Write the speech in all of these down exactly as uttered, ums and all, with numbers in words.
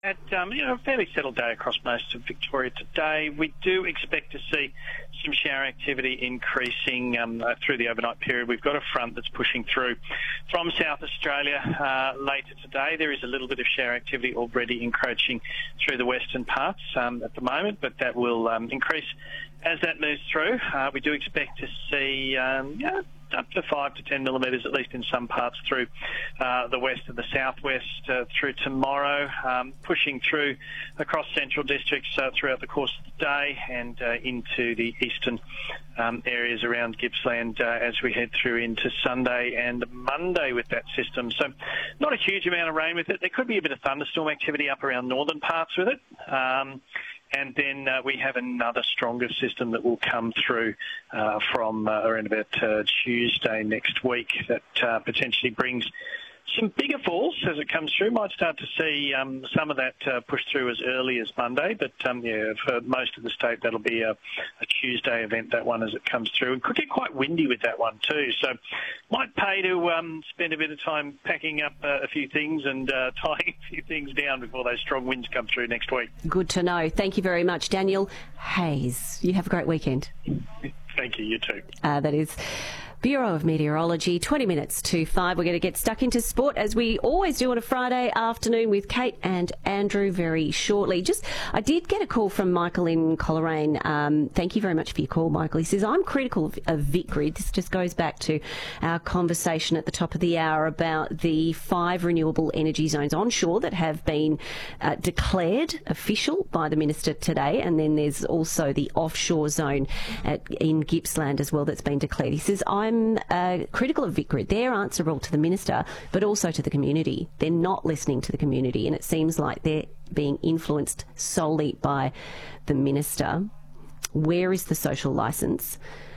At um, you know, a fairly settled day across most of Victoria today. We do expect to see some shower activity increasing um, uh, through the overnight period. We've got a front that's pushing through from South Australia uh, later today. There is a little bit of shower activity already encroaching through the western parts um, at the moment, but that will um, increase as that moves through. Uh, we do expect to see um, yeah, up to five to ten millimetres, at least in some parts through uh, the west and the southwest uh, through tomorrow, um, pushing through across central districts uh, throughout the course of the day and uh, into the eastern um, areas around Gippsland uh, as we head through into Sunday and Monday with that system. So not a huge amount of rain with it. There could be a bit of thunderstorm activity up around northern parts with it. Um, And then uh, we have another stronger system that will come through uh, from uh, around about uh, Tuesday next week that uh, potentially brings some bigger falls as it comes through. Might start to see um, some of that uh, push through as early as Monday, but um, yeah, for most of the state that'll be a, a Tuesday event, that one, as it comes through. And could get quite windy with that one too, so might pay to um, spend a bit of time packing up uh, a few things and uh, tying a few things down before those strong winds come through next week. Good to know. Thank you very much, Daniel Hayes. You have a great weekend. Thank you, you too. Uh, that is Bureau of Meteorology, twenty minutes to five. We're going to get stuck into sport as we always do on a Friday afternoon with Kate and Andrew very shortly. Just, I did get a call from Michael in Coleraine. Um, thank you very much for your call, Michael. He says, I'm critical of, of VicGrid. This just goes back to our conversation at the top of the hour about the five renewable energy zones onshore that have been uh, declared official by the Minister today. And then there's also the offshore zone at, in Gippsland as well that's been declared. He says, I'm I'm uh, critical of VicGrid. They're answerable to the Minister, but also to the community. They're not listening to the community, and it seems like they're being influenced solely by the Minister. Where is the social licence?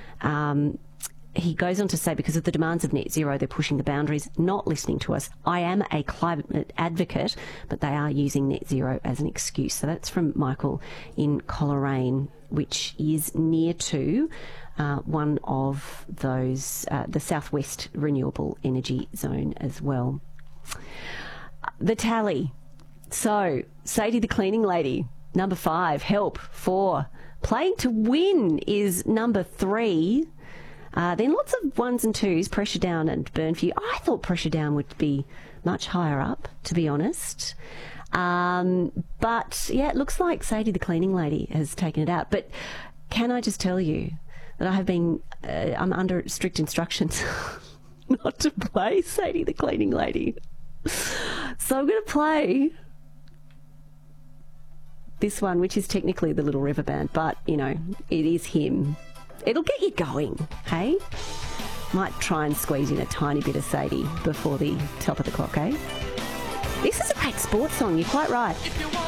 Um, he goes on to say, because of the demands of net zero, they're pushing the boundaries, not listening to us. I am a climate advocate, but they are using net zero as an excuse. So that's from Michael in Coleraine, which is near to uh, one of those, uh, the Southwest Renewable Energy Zone as well. The tally. So, Sadie the cleaning lady, number five. Help, four. Playing to win is number three. Uh, then lots of ones and twos, Pressure Down and Burn For You. I thought Pressure Down would be much higher up, to be honest. Um, but, yeah, it looks like Sadie the cleaning lady has taken it out. But can I just tell you that I have been, uh, I'm under strict instructions not to play Sadie the cleaning lady. So I'm going to play this one, which is technically the Little River Band, but, you know, it is him. It'll get you going, hey? Might try and squeeze in a tiny bit of Sadie before the top of the clock, eh? This is a great sports song, you're quite right.